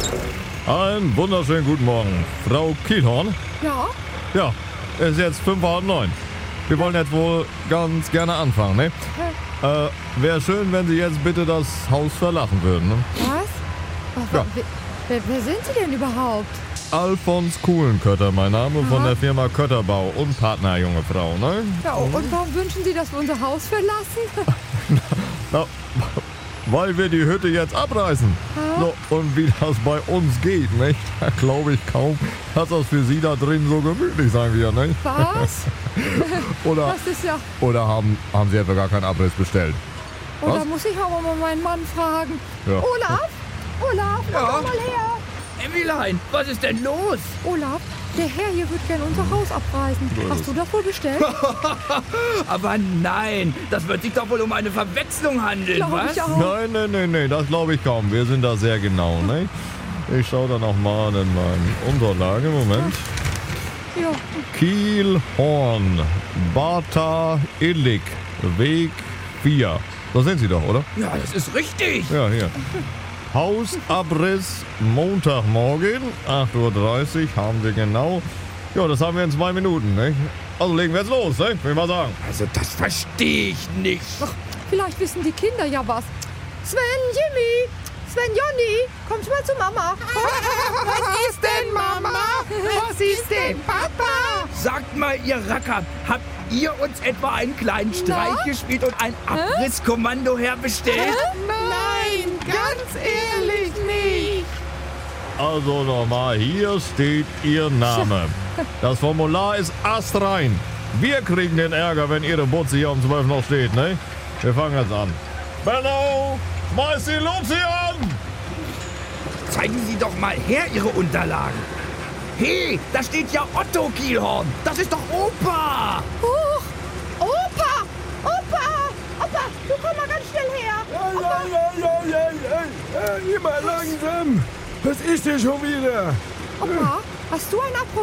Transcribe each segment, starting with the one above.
Einen wunderschönen guten Morgen, Frau Kielhorn. Ja? Ja, es ist jetzt 8:05. Wir wollen jetzt wohl ganz gerne anfangen, ne? Wäre schön, wenn Sie jetzt bitte das Haus verlassen würden, ne? Was? Ja. Wer sind Sie denn überhaupt? Alfons Kuhlenkötter, mein Name, von der Firma Kötterbau und Partner, junge Frau, ne? Ja, und warum wünschen Sie, dass wir unser Haus verlassen? Na, weil wir die Hütte jetzt abreißen. So, und wie das bei uns geht, nicht? Da glaube ich kaum, dass das für Sie da drin so gemütlich sein wird, nicht? Was? Oder, Das ist ja... oder haben Sie etwa gar keinen Abriss bestellt? Und da Was? muss ich aber mal meinen Mann fragen. Ja. Olaf, komm mal her. Emmilein, was ist denn los? Olaf, der Herr hier wird gern unser Haus abreißen. Hast du das wohl bestellt? Aber nein, das wird sich doch wohl um eine Verwechslung handeln, Glaub was? ich auch. Nein, das glaube ich kaum. Wir sind da sehr genau, ne? Ich schaue da noch mal in meinen Unterlagen. Moment. Ja. Kielhorn, Bata Illig, Weg 4. Da sind Sie doch, oder? Ja, das ist richtig. Ja, hier. Hausabriss Montagmorgen, 8:30 Uhr haben wir genau. Ja, das haben wir in 2 Minuten, ne? Also legen wir jetzt los, ne? Will ich mal sagen. Also das verstehe ich nicht. Ach, vielleicht wissen die Kinder ja was. Sven, Jimmy, Sven, Jonny, kommt mal zu Mama. Was ist denn Mama? Was ist denn Papa? Sagt mal, ihr Racker, habt ihr uns etwa einen kleinen Streich gespielt und ein Abrisskommando herbestellt? Nein, ganz ehrlich nicht. Also nochmal, hier steht Ihr Name. Das Formular ist astrein. Wir kriegen den Ärger, wenn Ihre Butze hier um 12 noch steht, ne? Wir fangen jetzt an. Benno, schmeiß die Luzi an! Zeigen Sie doch mal her Ihre Unterlagen. Hey, da steht ja Otto Kielhorn. Das ist doch Opa. Huch, Opa, du komm mal ganz schnell her. Immer langsam. Was ist denn schon wieder? Opa, hast du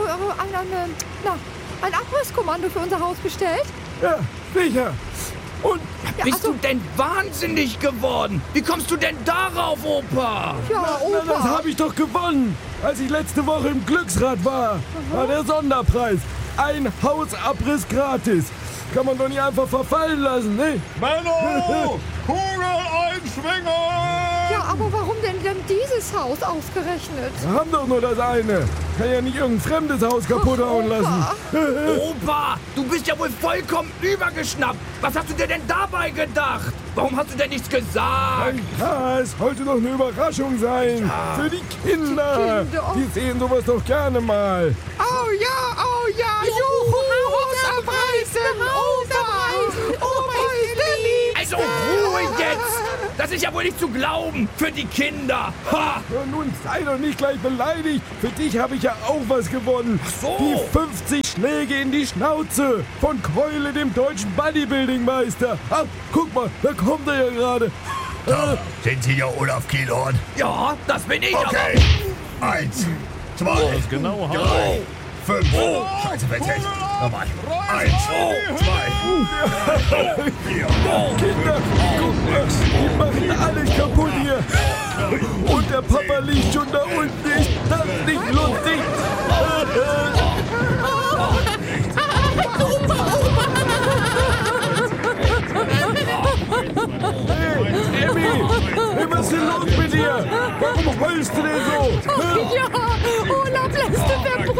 ein Abrisskommando für unser Haus bestellt? Ja, sicher. Und Ja, Bist du denn wahnsinnig geworden? Wie kommst du denn darauf, Opa? Ja, na, das Opa. habe ich doch gewonnen. Als ich letzte Woche im Glücksrad war der Sonderpreis. Ein Hausabriss gratis. Kann man doch nicht einfach verfallen lassen, ne? Benno, Kugel einschwingen! Ja, aber warum denn dieses Haus ausgerechnet? Wir haben doch nur das eine. Kann ja nicht irgendein fremdes Haus kaputt hauen lassen. Opa, du bist ja wohl vollkommen übergeschnappt. Was hast du dir denn dabei gedacht? Warum hast du denn nichts gesagt? Ja, es sollte doch eine Überraschung sein. Für die Kinder. Die Kinder. Die sehen sowas doch gerne mal. Oh ja, juhu, Haus abreißen. Opa ist der Liebste. Also Ruhe jetzt! Das ist ja wohl nicht zu glauben für die Kinder. Ha! Ja, nun sei doch nicht gleich beleidigt. Für dich habe ich ja auch was gewonnen. so. Die 50 Schläge in die Schnauze von Keule, dem deutschen Bodybuilding-Meister. Ah, guck mal, da kommt er ja gerade. Sind Sie ja Olaf Kielhorn? Ja, das bin ich Okay. 1, 2, Das genau 3, 5. Scheiße, verteilt. Nochmal. 1, 2, 4. Kinder, guck mal, die machen alles kaputt hier. Und der Papa liegt schon da unten. Ist das nicht lustig? Hey, Emmy, was ist denn los mit dir? Warum heulst du denn so? Ja, Olaf lässt du